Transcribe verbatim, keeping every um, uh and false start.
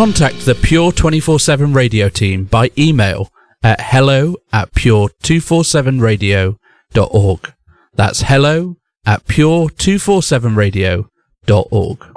Contact the Pure twenty-four seven Radio team by email at hello at pure two forty-seven radio dot org. That's hello at pure two forty-seven radio dot org.